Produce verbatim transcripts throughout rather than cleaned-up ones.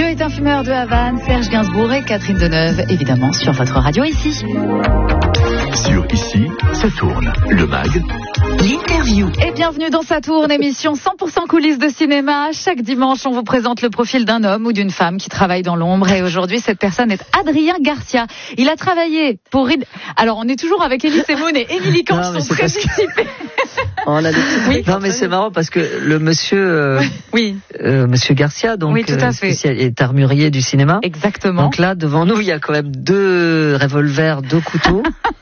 Dieu est un fumeur de Havane, Serge Gainsbourg et Catherine Deneuve, évidemment, sur votre radio ici. Sur Ici, ça tourne. Le mag. L'interview. Et bienvenue dans Ça tourne, émission cent pour cent coulisses de cinéma. Chaque dimanche, on vous présente le profil d'un homme ou d'une femme qui travaille dans l'ombre. Et aujourd'hui, cette personne est Adrien Garcia. Il a travaillé pour... Alors, on est toujours avec Elie Semoun et Émilie Kanch, sont très dissipés. On a des oui, non mais c'est marrant parce que le monsieur euh, oui euh, monsieur Garcia donc oui, tout à fait. euh, est armurier du cinéma. Exactement. Donc là devant nous il y a quand même deux revolvers, deux couteaux.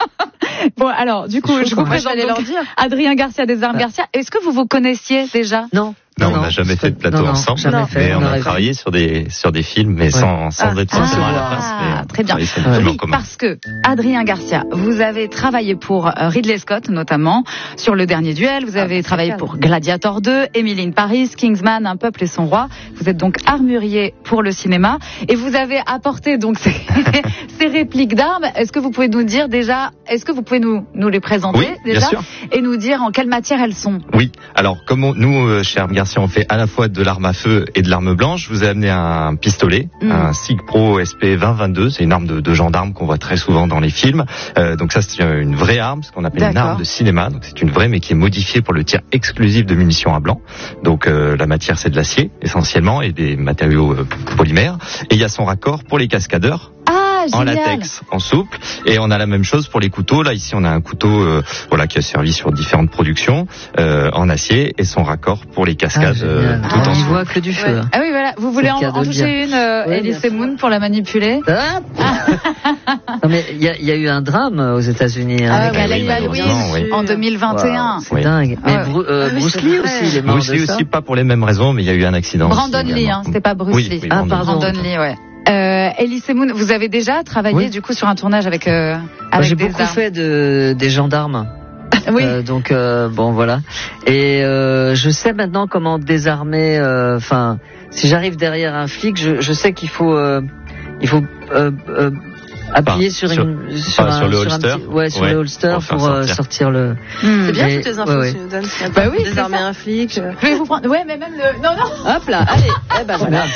Bon alors du coup je vous présente donc Adrien Garcia des Armes ah. Garcia. Est-ce que vous vous connaissiez déjà? Non. Non, non, on n'a jamais fait de plateau non, non, ensemble, non, fait, mais on, on a travaillé sur des sur des films, mais ouais. sans sans ah, être forcément ah, à la face. Ah, très bien. Oui, parce que Adrien Garcia, vous avez travaillé pour Ridley Scott notamment sur Le Dernier Duel. Vous avez ah, travaillé calme. pour Gladiator deux, Emily in Paris, Kingsman, Un peuple et son roi. Vous êtes donc armurier pour le cinéma et vous avez apporté donc ces, ces répliques d'armes. Est-ce que vous pouvez nous dire déjà, est-ce que vous pouvez nous nous les présenter oui, déjà bien sûr. et nous dire en quelle matière elles sont? Oui. Alors comme on, nous euh, chez Armes Garcia, on fait à la fois de l'arme à feu et de l'arme blanche. Je vous ai amené un pistolet, mmh. un Sig Pro S P vingt vingt-deux. C'est une arme de, de gendarme qu'on voit très souvent dans les films. Euh, donc ça, c'est une vraie arme, ce qu'on appelle D'accord. une arme de cinéma. Donc c'est une vraie, mais qui est modifiée pour le tir exclusif de munitions à blanc. Donc euh, la matière, c'est de l'acier essentiellement et des matériaux euh, polymères. Et il y a son raccord pour les cascadeurs. Ah, en latex, en souple, et on a la même chose pour les couteaux. Là, ici, on a un couteau, euh, voilà, qui a servi sur différentes productions euh, en acier, et son raccord pour les cascades ah, euh, tout ah, en souple. souple. On voit que du feu. Ouais. Ah oui, voilà. Vous voulez en, en toucher une, euh, ouais, Elie Semoun, pour la manipuler? Ah non mais il y, y a eu un drame aux États-Unis. Ah, hein, oui, Alec Baldwin oui. en deux mille vingt et un. Wow, c'est oui. dingue. Mais ah, Bru- euh, oui, Bruce Lee aussi, il est mort Bruce Lee aussi, pas pour les mêmes raisons, mais il y a eu un accident. Brandon Lee, hein, c'était pas Bruce oui, Lee. Oui, ah, pardon. Brandon Lee, ouais. Euh, Elie Semoun, vous avez déjà travaillé oui. du coup sur un tournage avec euh, avec J'ai des beaucoup armes. fait de des gendarmes. Oui. Euh, donc euh, bon voilà. Et euh, je sais maintenant comment désarmer. Enfin, euh, si j'arrive derrière un flic, je, je sais qu'il faut euh, il faut euh, euh, appuyer enfin, sur, sur une sur, un, un, sur le sur holster, un petit, ouais sur ouais, le holster pour, pour sortir. sortir le. Mmh. C'est bien et, toutes les infos ouais, que tu nous donnes. Bah oui, désarmer un flic. Je vais vous prendre. Ouais, mais même le. Non, non. Hop là, allez. Eh ben voilà.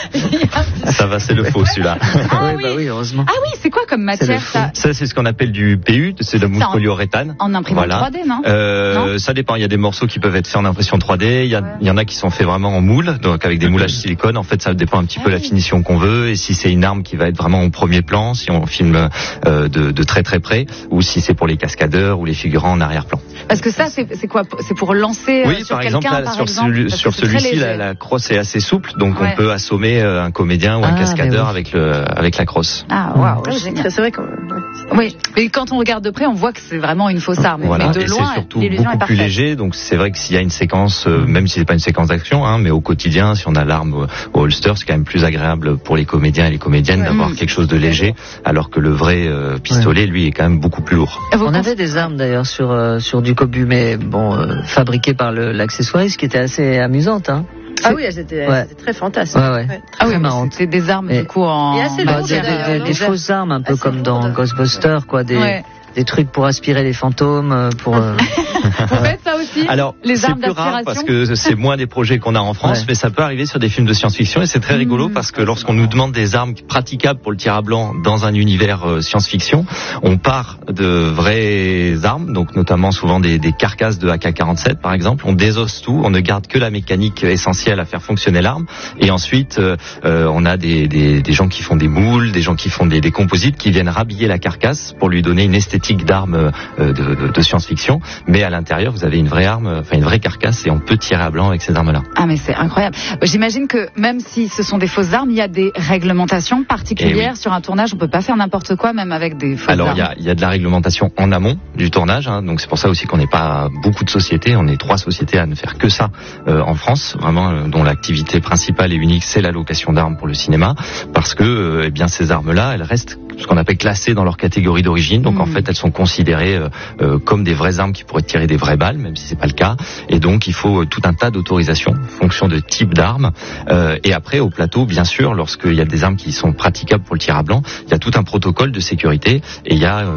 Ça va, c'est le faux celui-là. Ah oui, bah oui, heureusement. Ah oui, c'est quoi comme matière ça? Ça, c'est ce qu'on appelle du P U, c'est de la mousse polyuréthane. En imprimante voilà. trois D, non, euh, non Ça dépend. Il y a des morceaux qui peuvent être faits en impression trois D. Il y, a, ouais. il y en a qui sont faits vraiment en moule, donc avec des moulages silicone. En fait, ça dépend un petit ah peu oui. la finition qu'on veut et si c'est une arme qui va être vraiment au premier plan, si on filme euh, de, de très très près, ou si c'est pour les cascadeurs ou les figurants en arrière-plan. Parce que ça, c'est, c'est quoi? C'est pour lancer oui, euh, sur par quelqu'un, exemple, là, par sur, exemple celui, sur celui-ci, la, la crosse est assez souple, donc ouais. on peut assommer euh, un comédien ou un ah, cascadeur oui. avec le avec la crosse. Ah waouh, wow, c'est, c'est vrai quand même. Oui, mais quand on regarde de près, on voit que c'est vraiment une fausse arme. Voilà. Mais de et loin, c'est surtout l'illusion beaucoup est plus parfaite. léger, donc c'est vrai que s'il y a une séquence, euh, même si c'est pas une séquence d'action, hein, mais au quotidien, si on a l'arme au, au holster, c'est quand même plus agréable pour les comédiens et les comédiennes ouais. d'avoir mmh. quelque chose de léger, alors que le vrai euh, pistolet, ouais. lui, est quand même beaucoup plus lourd. On pense... avait des armes d'ailleurs sur euh, sur du cobu, mais bon, euh, fabriquées par le, l'accessoiriste, qui était assez amusante, hein. Ah oui, elles étaient, ouais. c'était très fantastique. Ouais, ouais. Ouais, ah oui, marrant. C'est des armes et, du coup en. Et assez bah, lourdes, des, des, des, des fausses armes, un peu assez comme dans lourdes. Ghostbusters, quoi, des. Ouais. Des trucs pour aspirer les fantômes, pour. Euh... Vous faites ça aussi? Alors, les armes c'est plus d'aspiration rare parce que c'est moins des projets qu'on a en France, ouais. mais ça peut arriver sur des films de science-fiction et c'est très rigolo mmh. parce que lorsqu'on nous demande des armes praticables pour le tir à blanc dans un univers euh, science-fiction, on part de vraies armes, donc notamment souvent des, des carcasses de A K quarante-sept par exemple. On désosse tout, on ne garde que la mécanique essentielle à faire fonctionner l'arme, et ensuite euh, euh, on a des, des, des gens qui font des moules, des gens qui font des, des composites qui viennent rhabiller la carcasse pour lui donner une esthétique d'armes euh, de, de, de science-fiction, mais à l'intérieur vous avez une vraie arme, enfin une vraie carcasse, et on peut tirer à blanc avec ces armes-là. Ah mais c'est incroyable. J'imagine que même si ce sont des fausses armes, il y a des réglementations particulières oui. sur un tournage. On peut pas faire n'importe quoi, même avec des fausses Alors, armes. Alors il y a, y a de la réglementation en amont du tournage, hein, donc c'est pour ça aussi qu'on n'est pas beaucoup de sociétés. On est trois sociétés à ne faire que ça euh, en France, vraiment euh, dont l'activité principale et unique c'est la location d'armes pour le cinéma, parce que euh, eh bien ces armes-là, elles restent ce qu'on appelle classées dans leur catégorie d'origine. Donc mmh. en fait, elles sont considérées euh, euh, comme des vraies armes qui pourraient tirer des vraies balles, même si c'est pas le cas. Et donc il faut euh, tout un tas d'autorisations en fonction de type d'armes. Euh, et après au plateau, bien sûr, lorsqu'il y a des armes qui sont praticables pour le tir à blanc, il y a tout un protocole de sécurité et il y a euh,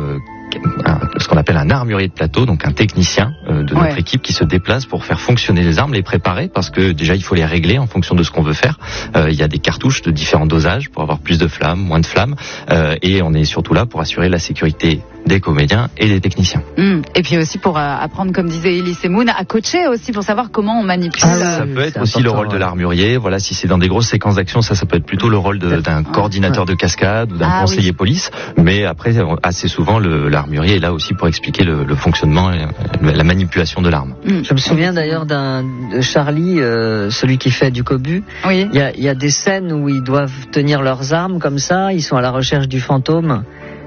un, ce qu'on appelle un armurier de plateau, donc un technicien euh, de notre ouais. équipe qui se déplace pour faire fonctionner les armes, les préparer, parce que déjà il faut les régler en fonction de ce qu'on veut faire. Euh, il y a des cartouches de différents dosages pour avoir plus de flammes, moins de flammes, euh, et on est surtout là pour assurer la sécurité des comédiens et des techniciens. Mmh. Et puis aussi pour euh, apprendre, comme disait Elise Moon, à coacher aussi pour savoir comment on manipule. Ah, Ça oui, peut être c'est aussi le important, rôle de ouais. l'armurier. Voilà, si c'est dans des grosses séquences d'action, ça, ça peut être plutôt le rôle de, d'un coordinateur de cascade ou d'un Ah, conseiller oui. police. Mais après, assez souvent, le, l'armurier est là aussi pour expliquer le, le fonctionnement et la manipulation de l'arme. Mmh. Je me souviens d'ailleurs d'un de Charlie, euh, celui qui fait du cobu. Oui. Il y a, il y a des scènes où ils doivent tenir leurs armes comme ça, ils sont à la recherche du fantôme.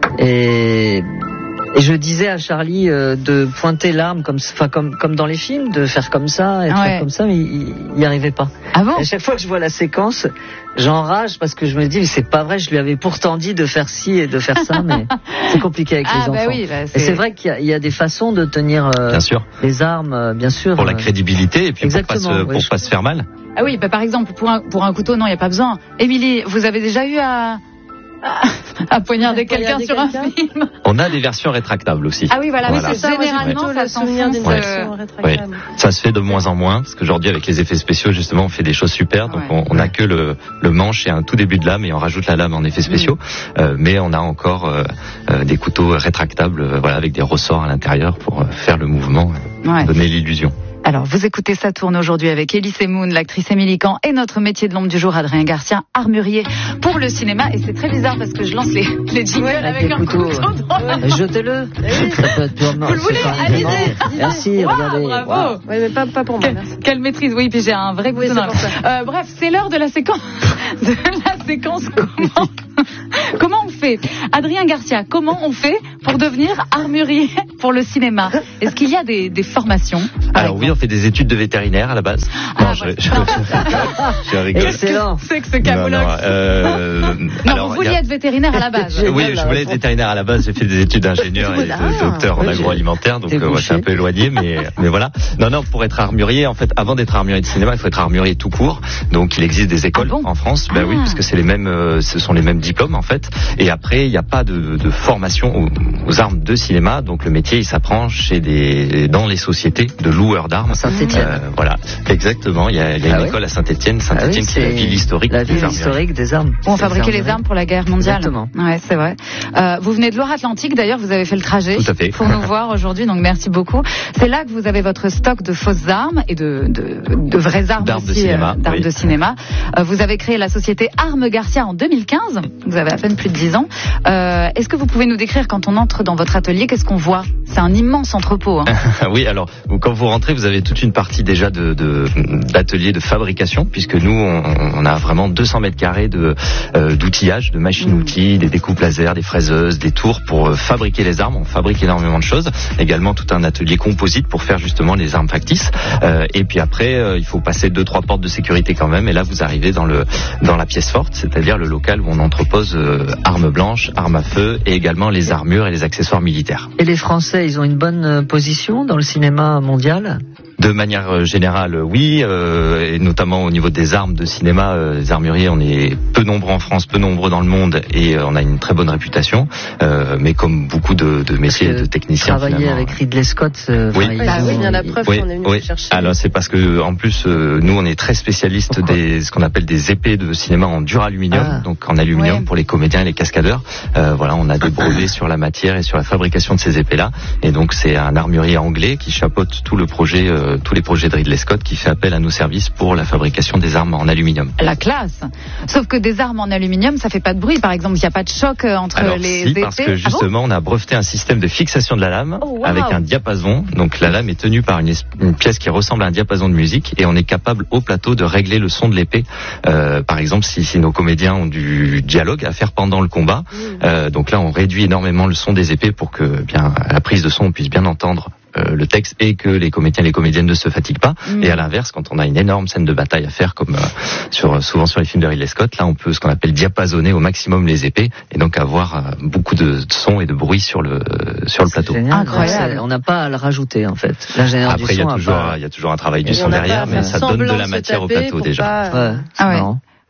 Et, et je disais à Charlie euh, de pointer l'arme comme, enfin, comme, comme dans les films, de faire comme ça, et de Ouais. faire comme ça, mais il n'y arrivait pas. Ah bon? Et à chaque fois que je vois la séquence, j'enrage parce que je me dis, mais c'est pas vrai, je lui avais pourtant dit de faire ci et de faire ça, mais c'est compliqué avec Ah, les bah enfants. oui, bah, Et c'est vrai qu'il y a, il y a des façons de tenir euh, Bien sûr. les armes, euh, bien sûr. Pour la euh, crédibilité et puis pour pas se, Exactement, pour oui, pas je- se faire mal. Ah oui, bah, par exemple, pour un, pour un couteau, non, il n'y a pas besoin. Émilie, vous avez déjà eu à, à, à poignarder À quelqu'un poignarder sur un quelqu'un film? On a des versions rétractables aussi. Ah oui, voilà, Voilà. mais c'est généralement, ça le souvenir d'une s'enfonce. version euh, rétractable. Ça se fait de moins en moins, parce qu'aujourd'hui avec les effets spéciaux justement on fait des choses super, donc Ouais. on, on a que le, le manche et un tout début de lame et on rajoute la lame en effets spéciaux, mmh. euh, mais on a encore euh, euh, des couteaux rétractables, euh, voilà, avec des ressorts à l'intérieur pour euh, faire le mouvement, euh, Ouais. donner l'illusion. Alors, vous écoutez Ça tourne aujourd'hui avec Elise Moon, l'actrice Émilie Kahn, et notre métier de l'ombre du jour, Adrien Garcia, armurier pour le cinéma. Et c'est très bizarre parce que je lance les, les jingles Ouais, avec, avec un des couteau. couteaux, dans la main. Jetez-le. Ça peut être purement- Vous le c'est voulez? pas Allez-y. vraiment- Merci, Wow, regardez. bravo. Wow. Oui, mais pas, pas pour moi, Quelle, merci. quelle maîtrise, oui, puis j'ai un vrai Oui, couteau c'est dans la pour main. Euh, bref, c'est l'heure de la séquence. De la séquence comment, comment on fait? Adrien Garcia, comment on fait pour devenir armurier pour le cinéma? Est-ce qu'il y a des, des formations? Alors oui, on fait des études de vétérinaire à la base. Ah, non, je, ouais. je, je, je rigole. Excellent. C'est que ce Non, cabologue. non, euh, Non, alors, vous il y vouliez a- être vétérinaire à la base. J'ai- Oui, Génial, je la voulais être réponse. vétérinaire à la base. J'ai fait des études d'ingénieur et de Ah, docteur en oui, agroalimentaire, donc t'es euh, ouais, c'est un bouché. peu éloigné, mais mais voilà. Non, non, pour être armurier, en fait, avant d'être armurier de cinéma, il faut être armurier tout court. Donc, il existe des écoles Ah bon en France. Ben Ah. oui, parce que c'est les mêmes, euh, ce sont les mêmes diplômes en fait. Et après, il n'y a pas de, de formation aux, aux armes de cinéma. Donc, le métier, il s'apprend chez des dans les sociétés de loueurs d'armes. Saint-Étienne. Euh, voilà, exactement. Il y a, il y a Ah une oui. école à Saint-Étienne, Ah oui, Saint-Étienne qui est la c'est ville historique La des ville armuriers. historique des armes. Où on fabriquait Des les armes pour la guerre mondiale. Exactement. Ouais, c'est vrai. Euh, vous venez de Loire-Atlantique, d'ailleurs, vous avez fait le trajet Tout à fait. pour nous voir aujourd'hui, donc merci beaucoup. C'est là que vous avez votre stock de fausses armes et de, de, de vraies armes D'armes de aussi, cinéma, euh, d'armes oui. de cinéma. Euh, vous avez créé la société Armes Garcia en deux mille quinze. Vous avez à peine plus de dix ans. Euh, est-ce que vous pouvez nous décrire quand on entre dans votre atelier, qu'est-ce qu'on voit? C'est un immense entrepôt. Hein. Oui, alors quand vous rentrez, vous avez toute une partie déjà de, de d'atelier de fabrication, puisque nous on, on a vraiment deux cents mètres carrés de euh, d'outillage, de machines-outils, des découpes laser, des fraiseuses, des tours pour euh, fabriquer les armes. On fabrique énormément de choses. Également tout un atelier composite pour faire justement les armes factices. Euh, et puis après, euh, il faut passer deux trois portes de sécurité quand même. Et là, vous arrivez dans le dans la pièce forte, c'est-à-dire le local où on entrepose euh, armes blanches, armes à feu et également les armures et les accessoires militaires. Et les Français, ils ont une bonne euh, position dans le cinéma mondial? De manière générale, oui, euh, et notamment au niveau des armes de cinéma, euh, les armuriers, on est peu nombreux en France, peu nombreux dans le monde, et euh, on a une très bonne réputation. Euh, mais comme beaucoup de, de métiers, Parce que de techniciens, Travailler finalement, avec Ridley Scott, euh, Oui. enfin, ils Bah ont- oui, bien la preuve oui, qu'on est venu oui. le chercher. Alors c'est parce que en plus euh, nous on est très spécialistes Pourquoi des ce qu'on appelle des épées de cinéma en duraluminium, Ah. donc en aluminium Ouais. pour les comédiens et les cascadeurs. Euh, voilà, on a des brevets sur la matière et sur la fabrication de ces épées-là. Et donc c'est un armurier anglais qui chapeaute tout le projet, euh, tous les projets de Ridley Scott, qui fait appel à nos services pour la fabrication des armes en aluminium. La classe. Sauf que des armes en aluminium, ça fait pas de bruit. Par exemple, il n'y a pas de choc euh, entre Alors les si, épées. parce que Ah bon? justement, on a breveté un système de fixation de la lame Oh, wow. avec un diapason. Donc la lame est tenue par une, es- une pièce qui ressemble à un diapason de musique, et on est capable au plateau de régler le son de l'épée. Euh, par exemple, si, si nos comédiens ont du dialogue à faire pendant le combat, Mmh. euh, donc là, on réduit énormément le son des épées pour que, bien, à la prise de son, on puisse bien entendre euh, le texte et que les comédiens et les comédiennes ne se fatiguent pas. Mm. Et à l'inverse, quand on a une énorme scène de bataille à faire, comme euh, sur, souvent sur les films de Ridley Scott, là on peut ce qu'on appelle diapasonner au maximum les épées et donc avoir euh, beaucoup de, de sons et de bruit sur le sur le C'est plateau. génial. Incroyable. C'est- On n'a pas à le rajouter en fait. L'ingénieur Après, du il y son a a toujours pas- il y a toujours un travail du Et son on n'a derrière, pas à mais faire ça donne de semblant la se matière au taper plateau pour déjà. pas- Ouais, c'est Ah ouais. marrant.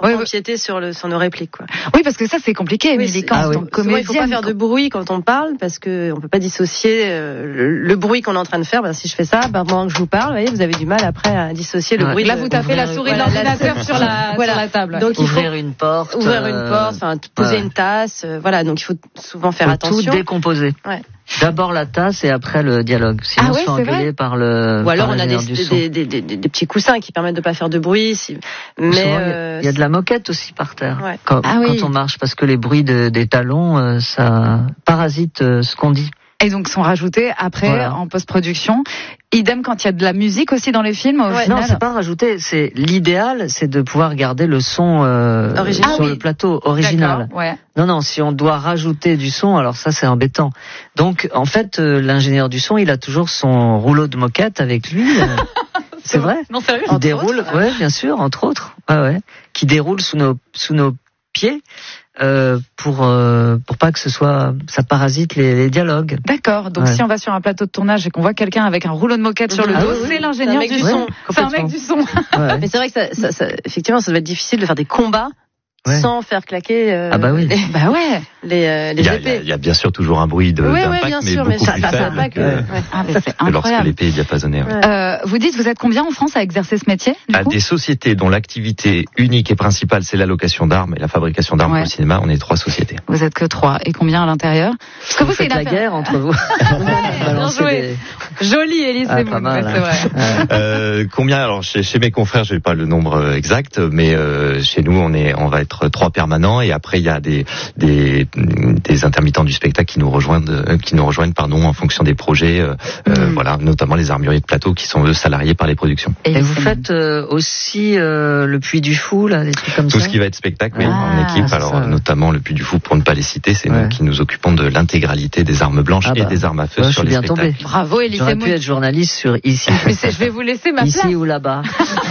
oui, empiéter oui. sur le sur nos répliques, quoi. Oui, parce que ça c'est compliqué, oui, Émilie, quand ah, oui. comédienne. Il faut pas faire de bruit quand on parle, parce que on peut pas dissocier euh, le, le bruit qu'on est en train de faire. Ben, si je fais ça, ben, pendant que je vous parle, vous voyez, vous avez du mal après à dissocier le ouais. bruit. Là, de, vous tapez la souris voilà, d'ordinateur sur la voilà. sur la table. Donc il faut ouvrir une porte, ouvrir une porte, enfin poser ouais. une tasse, euh, voilà. Donc il faut souvent faire faut attention. Tout décomposer. Ouais. D'abord la tasse et après le dialogue. Sinon, ah ouais, on se fait engueuler par le. Ou alors on a des, des, des, des, des, des petits coussins qui permettent de pas faire de bruit. Si... Mais souvent, euh, il y a de la moquette aussi par terre ouais. quand, ah oui. quand on marche, parce que les bruits de, des talons, euh, ça parasite euh, ce qu'on dit. Et donc sont rajoutés après voilà. en post-production. Idem quand il y a de la musique aussi dans les films. Au ouais, final. Non, c'est pas rajouté. C'est l'idéal, c'est de pouvoir garder le son euh, sur ah, oui. le plateau original. Ouais. Non, non. Si on doit rajouter du son, alors ça c'est embêtant. Donc en fait, euh, l'ingénieur du son, il a toujours son rouleau de moquette avec lui. Euh, c'est vrai. Non, sérieux. Qui déroule, autres, ouais, bien sûr, entre autres. Ouais, ouais. Qui déroule sous nos sous nos pieds. Euh, pour euh, pour pas que ce soit ça parasite les, les dialogues. D'accord. Donc ouais. si on va sur un plateau de tournage et qu'on voit quelqu'un avec un rouleau de moquette sur le ah dos, oui, c'est l'ingénieur du son. Ouais, c'est un mec du son. Ouais. Mais c'est vrai que ça, ça, ça, effectivement, ça doit être difficile de faire des combats. Ouais. Sans faire claquer euh, ah bah oui. les, bah ouais. les, euh, les il y a, épées. Il y a bien sûr toujours un bruit de, oui, d'impact, oui, bien mais sûr, beaucoup mais ça, plus ça, faible ça, que, ouais. ah, mais c'est que lorsque l'épée est diapassonnée. Ouais. Euh, vous dites, vous êtes combien en France à exercer ce métier du À coup des sociétés dont l'activité unique et principale, c'est la location d'armes et la fabrication d'armes ouais. pour le cinéma, on est trois sociétés. Vous êtes que trois. Et combien à l'intérieur? Parce que vous, vous faites la guerre entre vous. Bien joué. Des... Joli, Élise, ah, c'est bon, mal, c'est vrai. Ouais. Euh, combien? Alors chez, chez mes confrères, je n'ai pas le nombre exact, mais euh, chez nous, on est, on va être trois permanents, et après il y a des Des, des intermittents du spectacle qui nous rejoignent, qui nous rejoignent pardon, en fonction des projets, euh, mmh. voilà, notamment les armuriers de plateau qui sont eux salariés par les productions. Et, et vous faites euh, aussi euh, le Puy du Fou, là, des trucs comme Tout ça. Tout ce qui va être spectacle, oui, ah, en équipe. Alors ça, notamment le Puy du Fou, pour ne pas les citer, c'est ouais. nous qui nous occupons de l'intégralité des armes blanches ah bah. et des armes à feu ouais, sur je suis les bien spectacles. Tombé. Bravo, Élise. J'aurais pu être journaliste sur ici. Mais je vais vous laisser ma place. Ici ou là-bas.